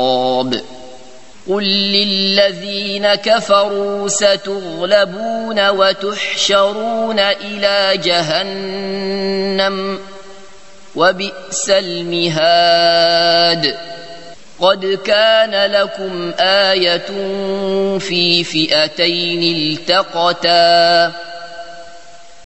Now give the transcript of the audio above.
قل للذين كفروا ستغلبون وتحشرون إلى جهنم وبئس المهاد قد كان لكم آية في فئتين التقتا